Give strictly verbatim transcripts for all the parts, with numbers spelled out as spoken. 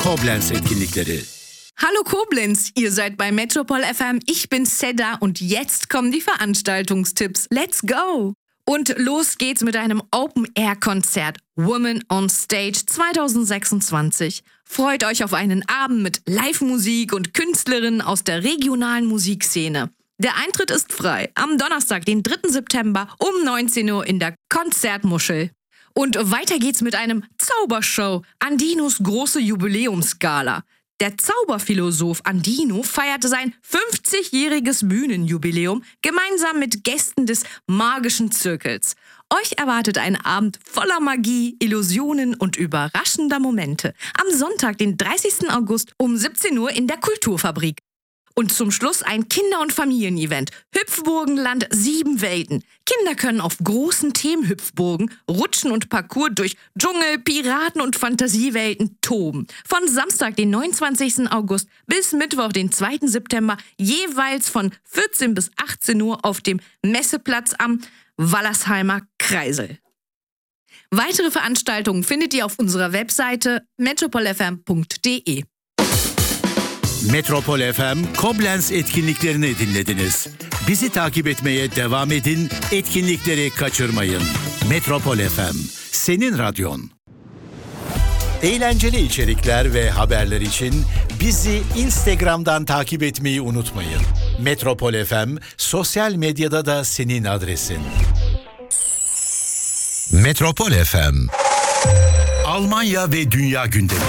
Koblenz etkinlikleri. Hallo Koblenz, ihr seid bei Metropol F M, ich bin Seda und jetzt kommen die Veranstaltungstipps. Let's go! Und los geht's mit einem Open-Air-Konzert Women on Stage zwanzig sechsundzwanzig. Freut euch auf einen Abend mit Live-Musik und Künstlerinnen aus der regionalen Musikszene. Der Eintritt ist frei am Donnerstag, den dritten September um neunzehn Uhr in der Konzertmuschel. Und weiter geht's mit einem Zaubershow, Andinos große Jubiläumsgala. Der Zauberphilosoph Andino feierte sein fünfzigjähriges Bühnenjubiläum gemeinsam mit Gästen des magischen Zirkels. Euch erwartet ein Abend voller Magie, Illusionen und überraschender Momente. Am Sonntag, den dreißigsten August um siebzehn Uhr in der Kulturfabrik. Und zum Schluss ein Kinder- und Familienevent. Hüpfburgenland sieben Welten. Kinder können auf großen Themenhüpfburgen rutschen und Parcours durch Dschungel, Piraten und Fantasiewelten toben. Von Samstag, den neunundzwanzigsten August bis Mittwoch, den zweiten September, jeweils von vierzehn bis achtzehn Uhr auf dem Messeplatz am Wallersheimer Kreisel. Weitere Veranstaltungen findet ihr auf unserer Webseite metropol f m punkt d e. Metropol F M Koblenz etkinliklerini dinlediniz. Bizi takip etmeye devam edin, etkinlikleri kaçırmayın. Metropol F M, senin radyon. Eğlenceli içerikler ve haberler için bizi Instagram'dan takip etmeyi unutmayın. Metropol F M, sosyal medyada da senin adresin. Metropol F M, Almanya ve Dünya gündemi.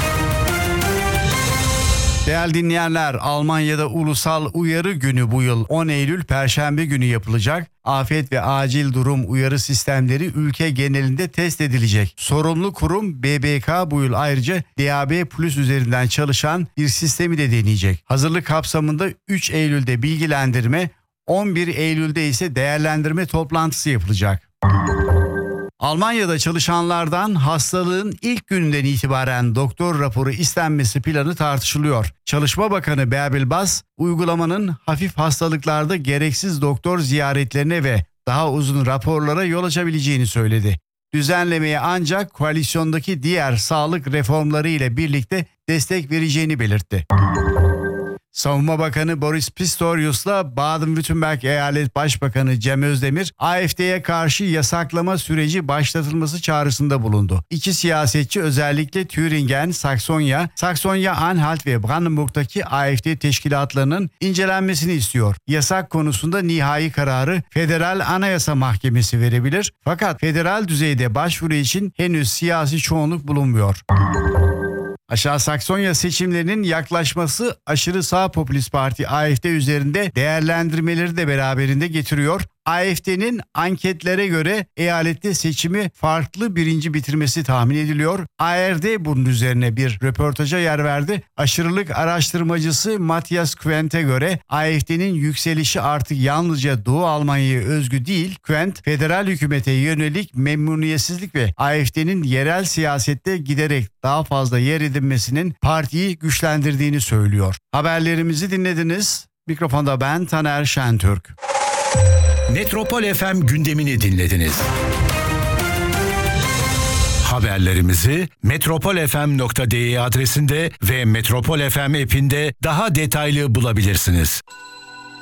Değerli dinleyenler, Almanya'da Ulusal Uyarı Günü bu yıl on Eylül Perşembe günü yapılacak. Afet ve acil durum uyarı sistemleri ülke genelinde test edilecek. Sorumlu kurum B B K bu yıl ayrıca D A B Plus üzerinden çalışan bir sistemi de deneyecek. Hazırlık kapsamında üç Eylül'de bilgilendirme, on bir Eylül'de ise değerlendirme toplantısı yapılacak. Almanya'da çalışanlardan hastalığın ilk gününden itibaren doktor raporu istenmesi planı tartışılıyor. Çalışma Bakanı Bärbel Bas, uygulamanın hafif hastalıklarda gereksiz doktor ziyaretlerine ve daha uzun raporlara yol açabileceğini söyledi. Düzenlemeye ancak koalisyondaki diğer sağlık reformları ile birlikte destek vereceğini belirtti. Savunma Bakanı Boris Pistorius'la Baden-Württemberg Eyalet Başbakanı Cem Özdemir, A F D'ye karşı yasaklama süreci başlatılması çağrısında bulundu. İki siyasetçi özellikle Thüringen, Saksonya, Saksonya-Anhalt ve Brandenburg'daki A F D teşkilatlarının incelenmesini istiyor. Yasak konusunda nihai kararı Federal Anayasa Mahkemesi verebilir. Fakat federal düzeyde başvuru için henüz siyasi çoğunluk bulunmuyor. Aşağı Saksonya seçimlerinin yaklaşması aşırı sağ popülist parti A F D üzerinde değerlendirmeleri de beraberinde getiriyor. A F D'nin anketlere göre eyalette seçimi farklı birinci bitirmesi tahmin ediliyor. A R D bunun üzerine bir röportaja yer verdi. Aşırılık araştırmacısı Matthias Quent'e göre A F D'nin yükselişi artık yalnızca Doğu Almanya'ya özgü değil. Quent, federal hükümete yönelik memnuniyetsizlik ve A F D'nin yerel siyasette giderek daha fazla yer edinmesinin partiyi güçlendirdiğini söylüyor. Haberlerimizi dinlediniz. Mikrofonda ben Taner Şentürk. Metropol F M gündemini dinlediniz. Haberlerimizi metropol f m nokta d e adresinde ve Metropol F M app'inde daha detaylı bulabilirsiniz.